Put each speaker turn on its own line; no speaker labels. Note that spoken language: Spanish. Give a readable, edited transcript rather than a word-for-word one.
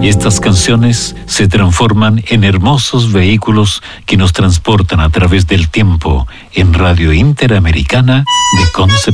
Y estas canciones se transforman en hermosos vehículos que nos transportan a través del tiempo en Radio Interamericana de Concepción.